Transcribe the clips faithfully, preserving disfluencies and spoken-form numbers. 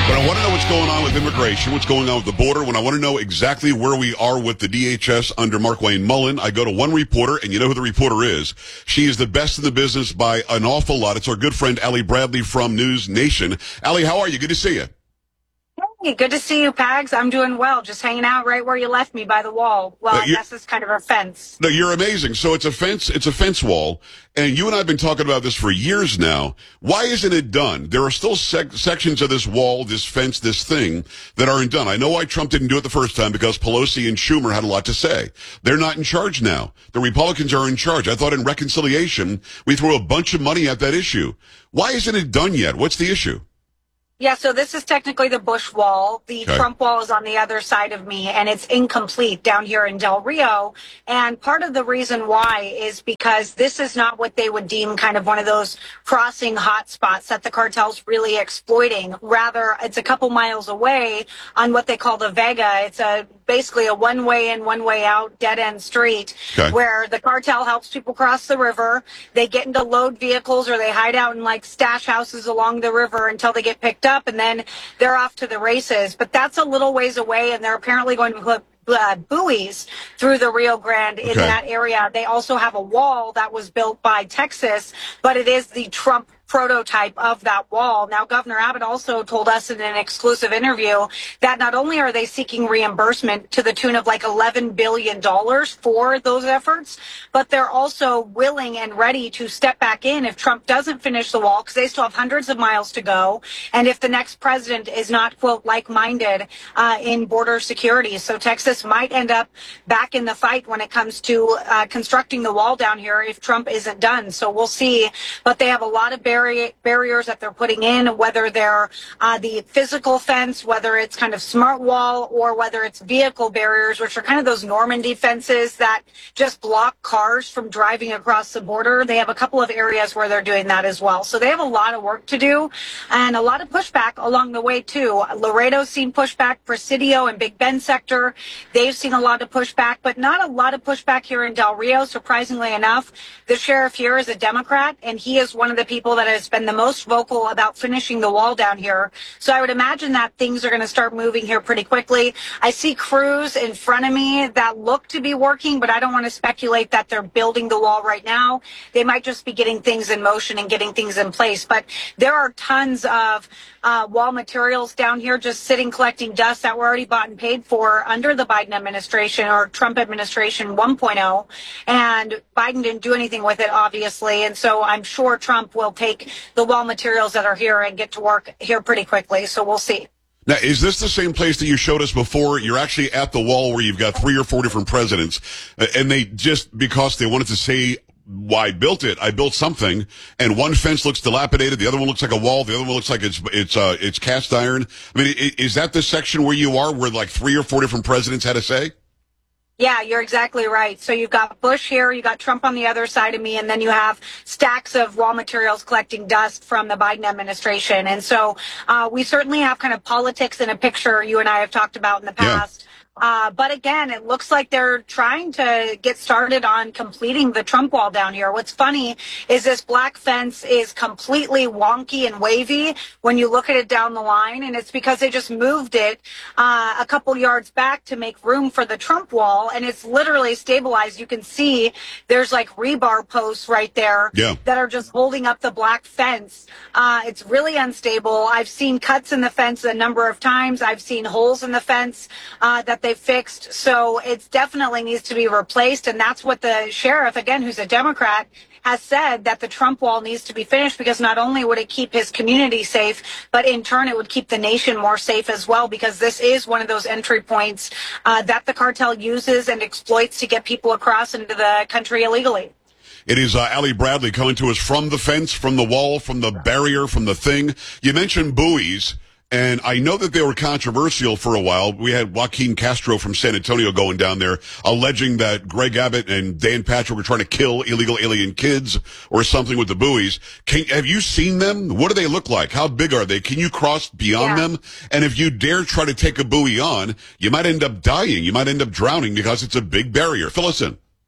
When I want to know what's going on with immigration, what's going on with the border, when I want to know exactly where we are with the D H S under Markwayne Mullin, I go to one reporter, and you know who the reporter is. She is the best in the business by an awful lot. It's our good friend, Allie Bradley from News Nation. Allie, how are you? Good to see you. Hey, good to see you, Pags. I'm doing well. Just hanging out right where you left me by the wall. Well, Uh, I you- guess it's kind of a fence. No, you're amazing. So it's a fence, it's a fence wall, and you and I have been talking about this for years now. Why isn't it done? There are still sec- sections of this wall, this fence, this thing that aren't done. I know why Trump didn't do it the first time, because Pelosi and Schumer had a lot to say. They're not in charge now. The Republicans are in charge. I thought in reconciliation, we threw a bunch of money at that issue. Why isn't it done yet? What's the issue? Yeah, so this is technically the Bush wall. The Okay. Trump wall is on the other side of me, and it's incomplete down here in Del Rio. And part of the reason why is because this is not what they would deem kind of one of those crossing hotspots that the cartel's really exploiting. Rather, it's a couple miles away on what they call the Vega. It's a basically a one-way in, one-way out, dead-end street Okay. where the cartel helps people cross the river. They get into load vehicles or they hide out in like stash houses along the river until they get picked up, and then they're off to the races. But that's a little ways away, and they're apparently going to put uh, buoys through the Rio Grande in Okay. that area. They also have a wall that was built by Texas, but it is the Trump prototype of that wall. Now, Governor Abbott also told us in an exclusive interview that not only are they seeking reimbursement to the tune of like eleven billion dollars for those efforts, but they're also willing and ready to step back in if Trump doesn't finish the wall, because they still have hundreds of miles to go, and if the next president is not, quote, like-minded uh, in border security. So Texas might end up back in the fight when it comes to uh, constructing the wall down here if Trump isn't done. So we'll see. But they have a lot of barriers barriers that they're putting in, whether they're uh, the physical fence, whether it's kind of smart wall, or whether it's vehicle barriers, which are kind of those Normandy fences that just block cars from driving across the border. They have a couple of areas where they're doing that as well. So they have a lot of work to do and a lot of pushback along the way too. Laredo's seen pushback, Presidio and Big Bend sector. They've seen a lot of pushback, but not a lot of pushback here in Del Rio, surprisingly enough. The sheriff here is a Democrat, and he is one of the people that has been the most vocal about finishing the wall down here. So I would imagine that things are going to start moving here pretty quickly. I see crews in front of me that look to be working, but I don't want to speculate that they're building the wall right now. They might just be getting things in motion and getting things in place. But there are tons of uh, wall materials down here just sitting collecting dust that were already bought and paid for under the Biden administration or Trump administration one point oh. And Biden didn't do anything with it, obviously. And so I'm sure Trump will take the wall materials that are here and get to work here pretty quickly. So we'll see. Now, is this the same place that you showed us before? You're actually at the wall where you've got three or four different presidents, uh, and they just, because they wanted to say, well, I built it, I built something, and one fence looks dilapidated, the other one looks like a wall, the other one looks like it's it's uh, it's cast iron. I mean, i- is that the section where you are, where like three or four different presidents had a say? Yeah, you're exactly right. So you've got Bush here, you got Trump on the other side of me, and then you have stacks of raw materials collecting dust from the Biden administration. And so uh, we certainly have kind of politics in a picture you and I have talked about in the past. Yeah. Uh, but again, it looks like they're trying to get started on completing the Trump wall down here. What's funny is this black fence is completely wonky and wavy when you look at it down the line, and it's because they just moved it uh, a couple yards back to make room for the Trump wall, and it's literally stabilized. You can see there's like rebar posts right there yeah. that are just holding up the black fence. Uh, it's really unstable. I've seen cuts in the fence a number of times. I've seen holes in the fence uh, that they fixed. So it definitely needs to be replaced. And that's what the sheriff, again, who's a Democrat, has said, that the Trump wall needs to be finished, because not only would it keep his community safe, but in turn it would keep the nation more safe as well, because this is one of those entry points uh, that the cartel uses and exploits to get people across into the country illegally. It is uh, Allie Bradley coming to us from the fence, from the wall, from the barrier, from the thing. You mentioned buoys. And I know that they were controversial for a while. We had Joaquin Castro from San Antonio going down there alleging that Greg Abbott and Dan Patrick were trying to kill illegal alien kids or something with the buoys. Can, have you seen them? What do they look like? How big are they? Can you cross beyond yeah. them? And if you dare try to take a buoy on, you might end up dying. You might end up drowning because it's a big barrier. Fill us in.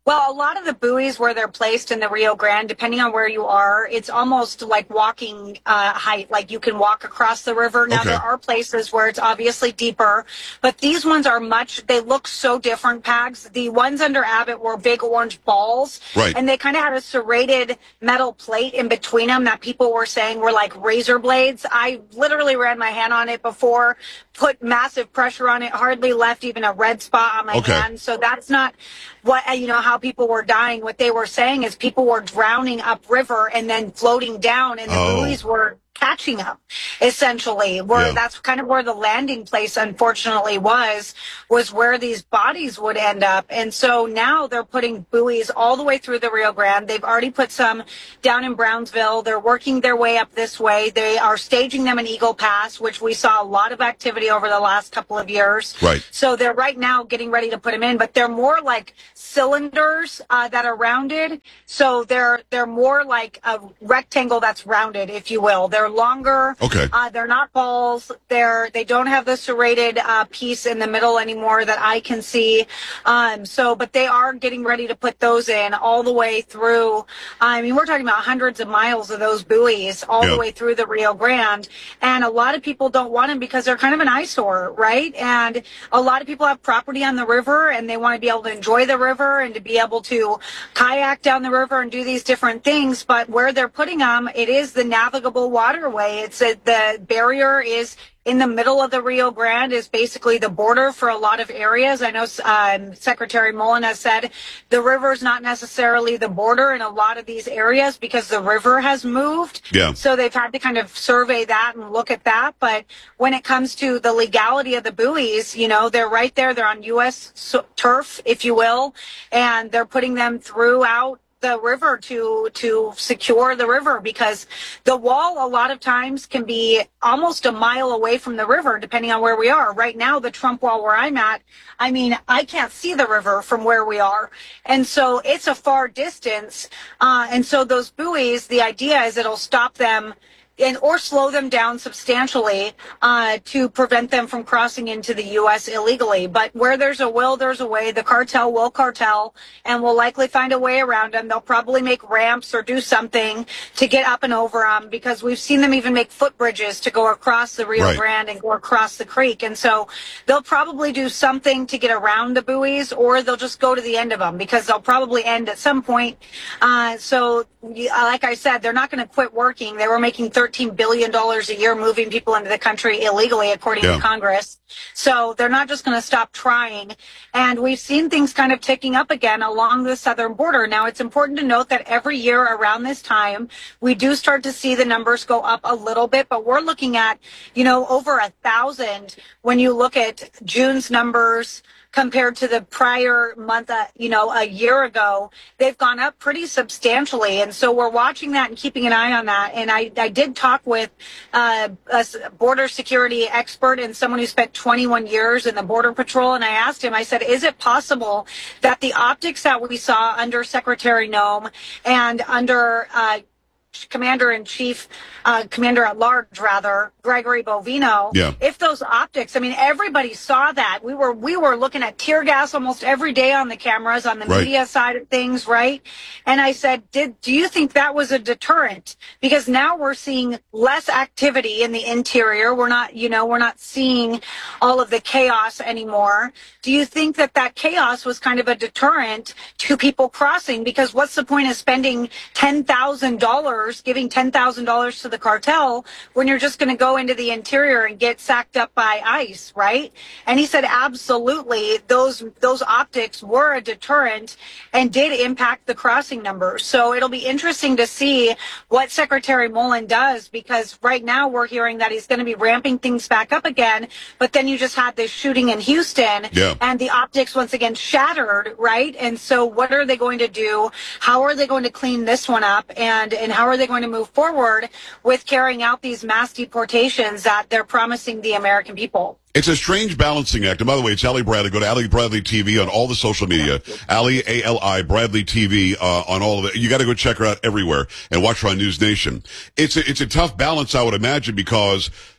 Well, a lot of the buoys where they're placed in the Rio Grande, depending on where you are, it's almost like walking uh, height, like you can walk across the river. Now, Okay. there are places where it's obviously deeper, but these ones are much, they look so different, Pags. The ones under Abbott were big orange balls, Right. and they kind of had a serrated metal plate in between them that people were saying were like razor blades. I literally ran my hand on it before, put massive pressure on it, hardly left even a red spot on my Okay. hand. So that's not what, you know, how people were dying. What they were saying is people were drowning upriver and then floating down, and the Oh. buoys were catching them, essentially. Where Yeah. that's kind of where the landing place, unfortunately, was, was where these bodies would end up. And so now they're putting buoys all the way through the Rio Grande. They've already put some down in Brownsville. They're working their way up this way. They are staging them in Eagle Pass, which we saw a lot of activity over the last couple of years. Right. So they're right now getting ready to put them in, but they're more like cylinders uh, that are rounded. So they're they're more like a rectangle that's rounded, if you will. They're longer. Okay. Uh, they're not balls. They're they don't have the serrated uh, piece in the middle anymore that I can see. Um, so, but they are getting ready to put those in all the way through. I mean, we're talking about hundreds of miles of those buoys all Yeah. the way through the Rio Grande, and a lot of people don't want them because they're kind of an eyesore, right? And a lot of people have property on the river, and they want to be able to enjoy the river and to be able to kayak down the river and do these different things. But where they're putting them, it is the navigable waterway. It's a, the barrier is in the middle of the Rio Grande, is basically the border for a lot of areas. I know um, Secretary Mullen has said the river is not necessarily the border in a lot of these areas because the river has moved. Yeah. So they've had to kind of survey that and look at that. But when it comes to the legality of the buoys, you know, they're right there. They're on U S so- turf, if you will, and they're putting them throughout the river to to secure the river, because the wall a lot of times can be almost a mile away from the river depending on where we are. Right now, the Trump wall where I'm at, I mean, I can't see the river from where we are, and so it's a far distance. Uh, and so those buoys, the idea is it'll stop them and or slow them down substantially uh, to prevent them from crossing into the U S illegally. But where there's a will, there's a way. The cartel will cartel and will likely find a way around them. They'll probably make ramps or do something to get up and over them, because we've seen them even make footbridges to go across the Rio Right. Grande and go across the creek. And so they'll probably do something to get around the buoys, or they'll just go to the end of them, because they'll probably end at some point. Uh, so, like I said, they're not going to quit working. They were making thirteen billion dollars a year moving people into the country illegally, according Yeah. to Congress. So they're not just going to stop trying. And we've seen things kind of ticking up again along the southern border. Now, it's important to note that every year around this time, we do start to see the numbers go up a little bit, but we're looking at, you know, over a thousand when you look at June's numbers compared to the prior month, uh, you know, a year ago. They've gone up pretty substantially. And so we're watching that and keeping an eye on that. And I, I did talk with uh, a border security expert and someone who spent twenty-one years in the Border Patrol. And I asked him, I said, is it possible that the optics that we saw under Secretary Noem and under uh, Commander-in-Chief, uh, Commander-at-Large, rather, Gregory Bovino. Yeah. If those optics, I mean, everybody saw that. We were we were looking at tear gas almost every day on the cameras, on the Right. media side of things, right? And I said, did do you think that was a deterrent? Because now we're seeing less activity in the interior. We're not, you know, we're not seeing all of the chaos anymore. Do you think that that chaos was kind of a deterrent to people crossing? Because what's the point of spending ten thousand dollars, giving ten thousand dollars to the cartel, when you're just going to go into the interior and get sacked up by ICE, right? And he said, absolutely, those those optics were a deterrent and did impact the crossing numbers. So it'll be interesting to see what Secretary Mullen does, because right now we're hearing that he's going to be ramping things back up again. But then you just had this shooting in Houston, Yeah. and the optics once again shattered, right? And so what are they going to do? How are they going to clean this one up? And, and how are they going to move forward with carrying out these mass deportations that they're promising the American people? It's a strange balancing act. And by the way, it's Ali Bradley. Go to Ali Bradley T V on all the social media. Ali, A L I, Bradley T V, uh, on all of it. You got to go check her out everywhere and watch her on News Nation. It's a, it's a tough balance, I would imagine, because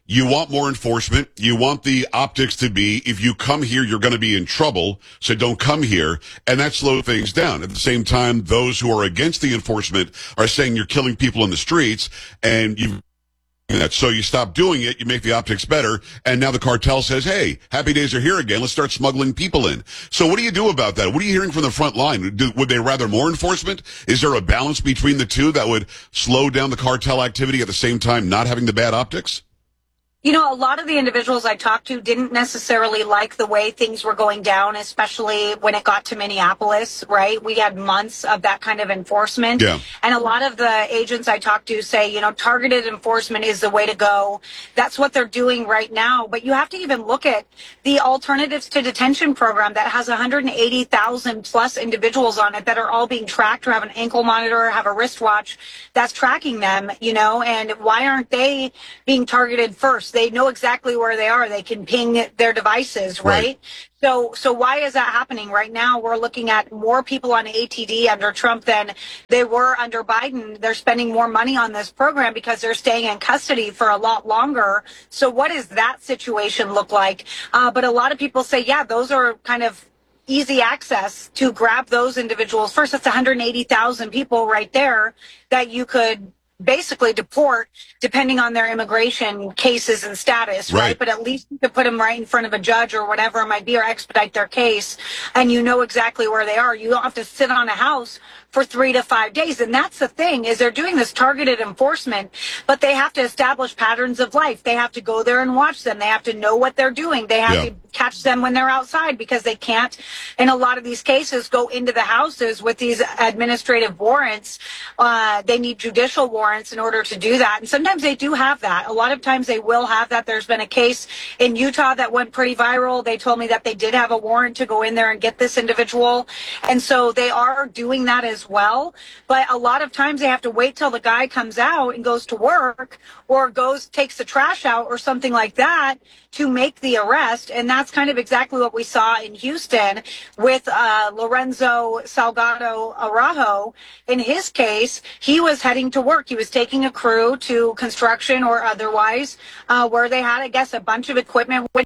You want more enforcement. You want the optics to be, if you come here, you're going to be in trouble, so don't come here. And that slows things down. At the same time, those who are against the enforcement are saying you're killing people in the streets, and you've that. So you stop doing it, you make the optics better, and now the cartel says, hey, happy days are here again, let's start smuggling people in. So what do you do about that? What are you hearing from the front line? Do, would they rather more enforcement? Is there a balance between the two that would slow down the cartel activity at the same time not having the bad optics? You know, a lot of the individuals I talked to didn't necessarily like the way things were going down, especially when it got to Minneapolis, right? We had months of that kind of enforcement. Yeah. And a lot of the agents I talked to say, you know, targeted enforcement is the way to go. That's what they're doing right now. But you have to even look at the Alternatives to Detention program that has one hundred eighty thousand plus individuals on it that are all being tracked or have an ankle monitor, have a wristwatch that's tracking them, you know, and why aren't they being targeted first? They know exactly where they are. They can ping their devices, right? right? So, so why is that happening right now? We're looking at more people on A T D under Trump than they were under Biden. They're spending more money on this program because they're staying in custody for a lot longer. So what does that situation look like? Uh, but a lot of people say, yeah, those are kind of easy access to grab those individuals first. That's one hundred eighty thousand people right there that you could basically deport depending on their immigration cases and status, right? Right. But at least you could put them right in front of a judge or whatever it might be, or expedite their case, and you know exactly where they are. You don't have to sit on a house for three to five days. And that's the thing, is they're doing this targeted enforcement, but they have to establish patterns of life. They have to go there and watch them. They have to know what they're doing. They have Yeah. to catch them when they're outside, because they can't, in a lot of these cases, go into the houses with these administrative warrants. Uh, they need judicial warrants in order to do that. And sometimes they do have that. A lot of times they will have that. There's been a case in Utah that went pretty viral. They told me that they did have a warrant to go in there and get this individual. And so they are doing that as well. But a lot of times they have to wait till the guy comes out and goes to work, or goes, takes the trash out or something like that, to make the arrest. And that's kind of exactly what we saw in Houston with uh, Lorenzo Salgado Araujo. In his case, he was heading to work. He was taking a crew to construction or otherwise, uh, where they had, I guess, a bunch of equipment with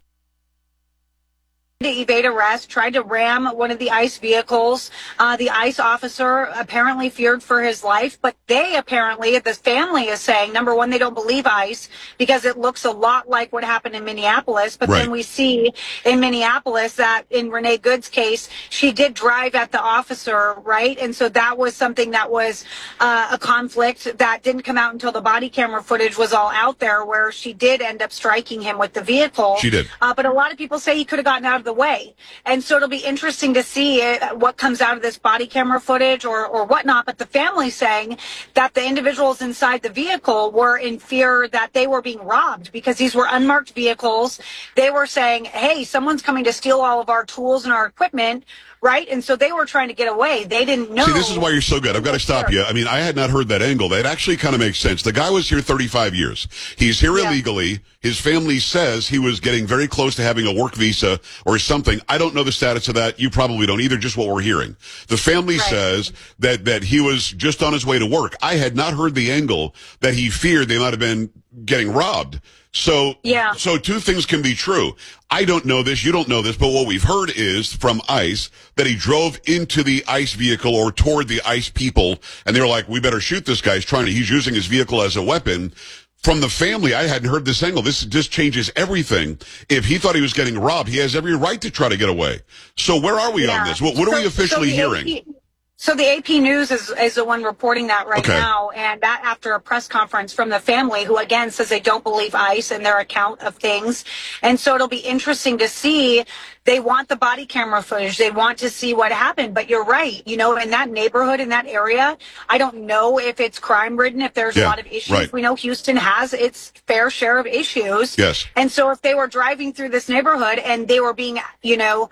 to evade arrest, tried to ram one of the ICE vehicles. Uh, the ICE officer apparently feared for his life, but they apparently, the family is saying, number one, they don't believe ICE because it looks a lot like what happened in Minneapolis. But Right. then we see in Minneapolis that in Renee Good's case, she did drive at the officer, right? And so that was something that was uh, a conflict that didn't come out until the body camera footage was all out there, where she did end up striking him with the vehicle. She did. Uh, but a lot of people say he could have gotten out of the way. And so it'll be interesting to see uh, what comes out of this body camera footage or, or whatnot. But the family saying that the individuals inside the vehicle were in fear that they were being robbed because these were unmarked vehicles. They were saying, hey, someone's coming to steal all of our tools and our equipment. Right. And so they were trying to get away. They didn't know. See, this is why you're so good. I've got to stop you. I mean, I had not heard that angle. That actually kind of makes sense. The guy was here thirty-five years. He's here Yeah. illegally. His family says he was getting very close to having a work visa or something. I don't know the status of that. You probably don't either, just what we're hearing. The family Right. says that, that he was just on his way to work. I had not heard the angle that he feared they might have been getting robbed. So, Yeah. so two things can be true. I don't know this, you don't know this, but what we've heard is from ICE that he drove into the ICE vehicle or toward the ICE people, and they were like, we better shoot this guy. He's trying to, he's using his vehicle as a weapon. From the family, I hadn't heard this angle. This just changes everything. If he thought he was getting robbed, he has every right to try to get away. So where are we Yeah. on this? What, what are So- we officially so the hearing? A P So the A P News is, is the one reporting that right Okay. now, and that after a press conference from the family, who again says they don't believe ICE and their account of things. And so it'll be interesting to see. They want the body camera footage. They want to see what happened. But you're right. You know, in that neighborhood, in that area, I don't know if it's crime ridden, if there's Yeah, a lot of issues. right. We know Houston has its fair share of issues. Yes. And so if they were driving through this neighborhood and they were being, you know,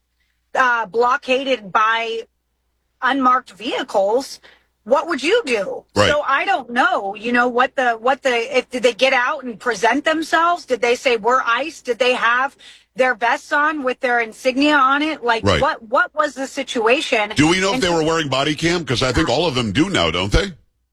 uh, blockaded by unmarked vehicles, what would you do? Right. So I don't know, you know, what the, what the, if did they get out and present themselves? Did they say we're ICE? Did they have their vests on with their insignia on it? Like Right. what, what was the situation? Do we know if And they were wearing body cam? Because I think all of them do now, don't they?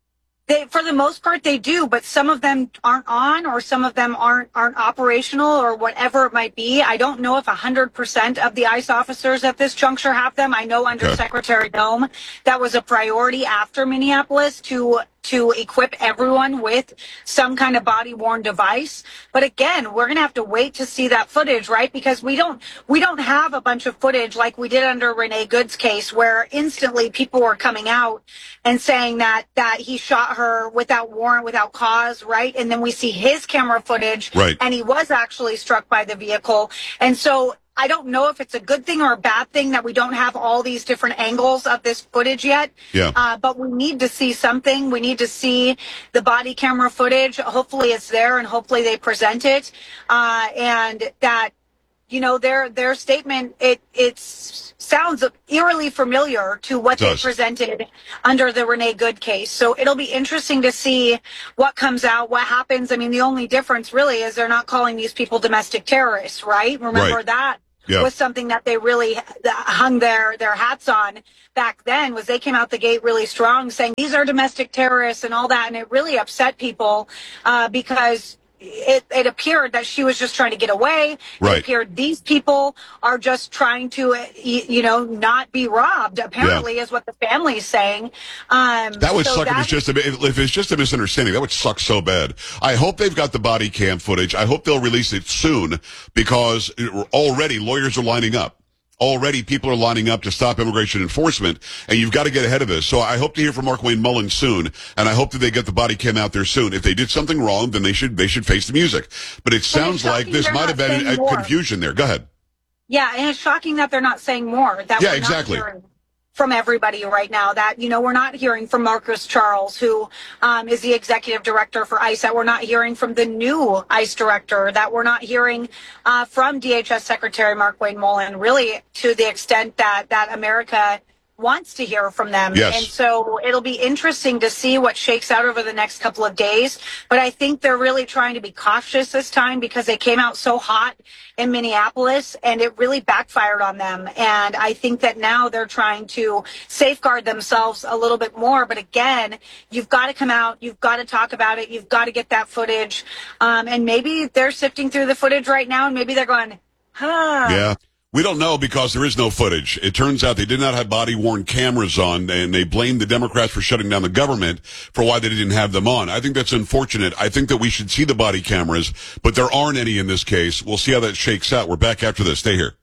They, for the most part, they do, but some of them aren't on, or some of them aren't aren't operational, or whatever it might be. I don't know if one hundred percent of the ICE officers at this juncture have them. I know under Okay. Secretary Noem, that was a priority after Minneapolis to to equip everyone with some kind of body-worn device. But again, we're going to have to wait to see that footage, right? Because we don't we don't have a bunch of footage like we did under Renee Good's case, where instantly people were coming out and saying that that he shot her without warrant, without cause, right? And then we see his camera footage, Right. and he was actually struck by the vehicle. And so I don't know if it's a good thing or a bad thing that we don't have all these different angles of this footage yet. Yeah. Uh, but we need to see something. We need to see the body camera footage. Hopefully it's there, and hopefully they present it. Uh, and that, you know, their their statement, it it's sounds eerily familiar to what It they does. presented under the Renee Good case. So it'll be interesting to see what comes out, what happens. I mean, the only difference really is they're not calling these people domestic terrorists, right? Remember Right. that Yeah. was something that they really hung their, their hats on back then, was they came out the gate really strong saying these are domestic terrorists and all that. And it really upset people uh, because It, it appeared that she was just trying to get away. Right. It appeared these people are just trying to, uh, y- you know, not be robbed, apparently, is what the family's saying. Um, That would so suck if that- it's just a, if it's just a misunderstanding. That would suck so bad. I hope they've got the body cam footage. I hope they'll release it soon, because already lawyers are lining up. Already people are lining up to stop immigration enforcement, and you've got to get ahead of this. So I hope to hear from Mark Wayne Mullins soon, and I hope that they get the body cam out there soon. If they did something wrong, then they should they should face the music. But it sounds like shocking this they're might have not been saying a more. confusion there. Go ahead. Yeah, and it's shocking that they're not saying more. That Yeah, we're exactly. Not hearing from everybody right now, that, you know, we're not hearing from Marcus Charles, who um, is the executive director for ICE, that we're not hearing from the new ICE director, that we're not hearing uh, from D H S Secretary Mark Wayne Mullen, really to the extent that, that America wants to hear from them. Yes. And so it'll be interesting to see what shakes out over the next couple of days. But I think they're really trying to be cautious this time, because they came out so hot in Minneapolis and it really backfired on them. And I think that now they're trying to safeguard themselves a little bit more. But again, you've got to come out, you've got to talk about it, you've got to get that footage. Um, and maybe they're sifting through the footage right now, and maybe they're going, huh. Yeah. We don't know, because there is no footage. It turns out they did not have body-worn cameras on, and they blamed the Democrats for shutting down the government for why they didn't have them on. I think that's unfortunate. I think that we should see the body cameras, but there aren't any in this case. We'll see how that shakes out. We're back after this. Stay here.